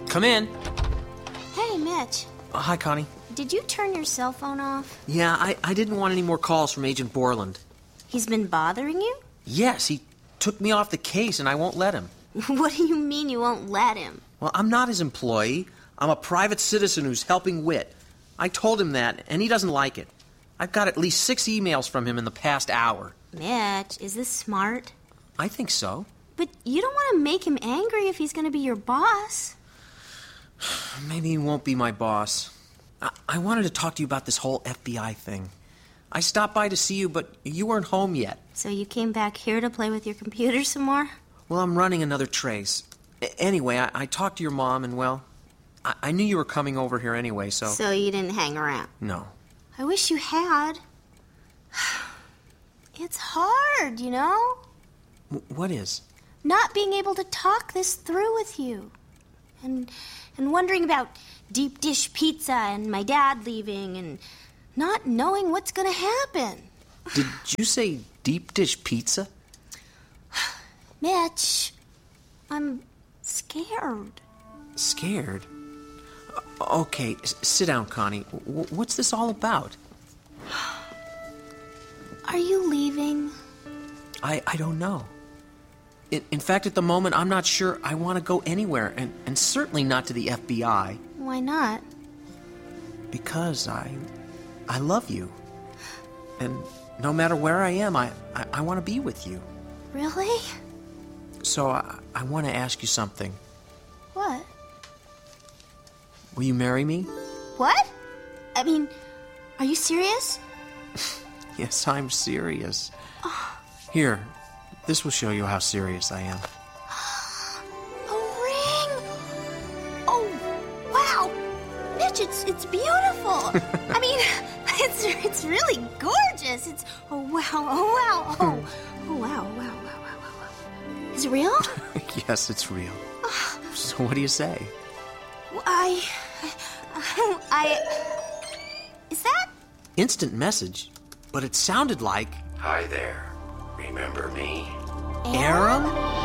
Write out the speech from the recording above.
Come in. Hey, Mitch. Hi, Connie. Did you turn your cell phone off? Yeah, I didn't want any more calls from Agent Borland. He's been bothering you? Yes, he took me off the case and I won't let him. What do you mean you won't let him? Well, I'm not his employee. I'm a private citizen who's helping Whit. I told him that, and he doesn't like it. I've got at least 6 emails from him in the past hour. Mitch, is this smart? I think so. But you don't want to make him angry if he's going to be your boss. Maybe he won't be my boss. I wanted to talk to you about this whole FBI thing. I stopped by to see you, but you weren't home yet. So you came back here to play with your computer some more? Well, I'm running another trace. Anyway, I talked to your mom, and, well, I knew you were coming over here anyway, so... So you didn't hang around? No. I wish you had. It's hard, you know? What is? Not being able to talk this through with you. And wondering about deep dish pizza and my dad leaving and not knowing what's going to happen. Did you say deep dish pizza? Mitch, I'm scared. Scared? Okay, sit down, Connie. What's this all about? Are you leaving? I don't know. In fact, at the moment, I'm not sure I want to go anywhere, and certainly not to the FBI. Why not? Because I love you. And no matter where I am, I want to be with you. Really? So I want to ask you something. What? Will you marry me? What? I mean, are you serious? Yes, I'm serious. Here, this will show you how serious I am. A ring! Oh, wow! Mitch, it's beautiful! I mean, it's really gorgeous! It's, oh wow, wow. Is it real? Yes, it's real. So what do you say? Is that? Instant message, but it sounded like... Hi there. Remember me? Aram?